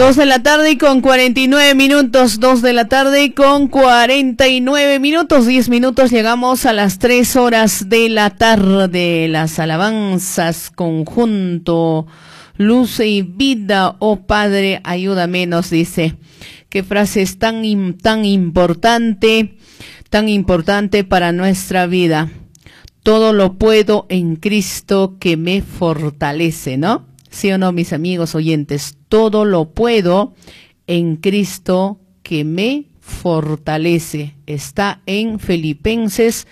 2 de la tarde con 49 minutos, 2 de la tarde con 49 minutos, 10 minutos, llegamos a las 3 horas de la tarde. Las alabanzas conjunto, luz y vida, oh Padre, ayúdame, nos dice. Qué frase es tan importante para nuestra vida. Todo lo puedo en Cristo que me fortalece, ¿no? ¿Sí o no, mis amigos oyentes? Todo lo puedo en Cristo que me fortalece. Está en Filipenses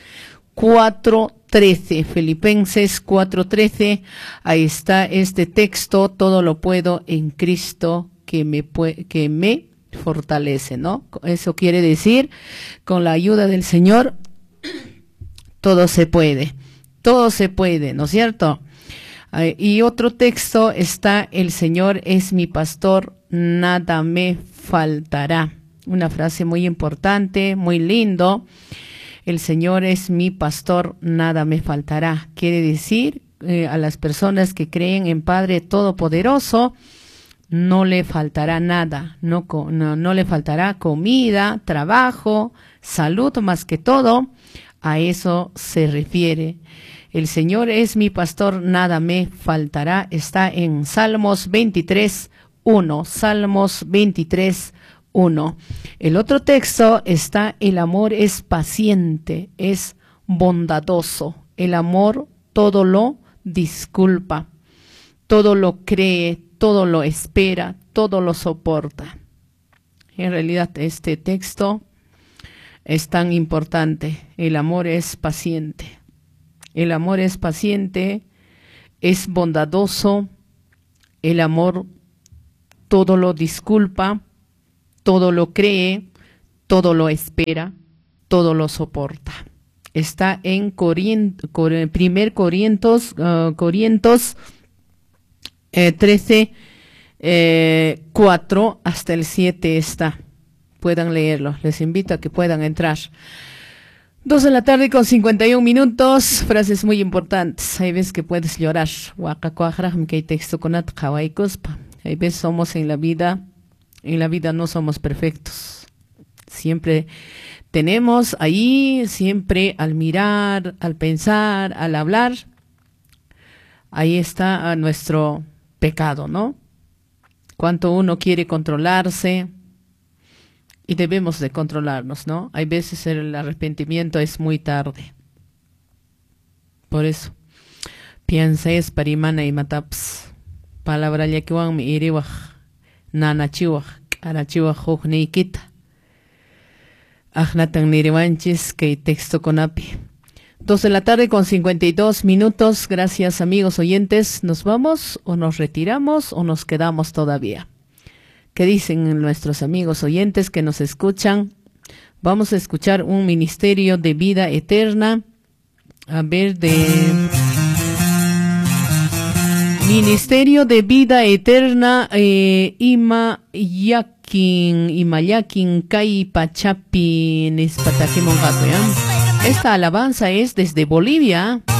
4:13. Filipenses 4:13. Ahí está este texto. Todo lo puedo en Cristo que me fortalece, ¿no? Eso quiere decir, con la ayuda del Señor, todo se puede, ¿no es cierto? Y otro texto está, el Señor es mi pastor, nada me faltará. Una frase muy importante, muy lindo. El Señor es mi pastor, nada me faltará. Quiere decir, a las personas que creen en Padre Todopoderoso, no le faltará nada, no le faltará comida, trabajo, salud, más que todo. A eso se refiere. El Señor es mi pastor, nada me faltará. Está en Salmos 23:1. Salmos 23:1. El otro texto está, el amor es paciente, es bondadoso. El amor todo lo disculpa, todo lo cree, todo lo espera, todo lo soporta. En realidad este texto es tan importante. El amor es paciente. El amor es paciente, es bondadoso. El amor todo lo disculpa, todo lo cree, todo lo espera, todo lo soporta. Está en 1 Corintios 13, 4 hasta el 7 está. Puedan leerlo, les invito a que puedan entrar. 2 de la tarde con 51 minutos, frases muy importantes. Hay veces que puedes llorar. Hay veces somos en la vida no somos perfectos. Siempre tenemos ahí, siempre al mirar, al pensar, al hablar, ahí está nuestro pecado, ¿no? Cuánto uno quiere controlarse. Y debemos de controlarnos, ¿no? Hay veces el arrepentimiento es muy tarde. Por eso, piensa es parimana y mataps. Palabra yakiwan mi iriwaj, nanachiwaj, arachiwaj hukneikita. Ajnatan niriwanchis que texto con api. 2 de la tarde con 52 minutos. Gracias, amigos oyentes. ¿Nos vamos o nos retiramos o nos quedamos todavía? ¿Qué dicen nuestros amigos oyentes que nos escuchan? Vamos a escuchar un ministerio de vida eterna. A ver, ministerio de vida eterna, Imayakin Kai Pachapi Nespatajimongato. Esta alabanza es desde Bolivia.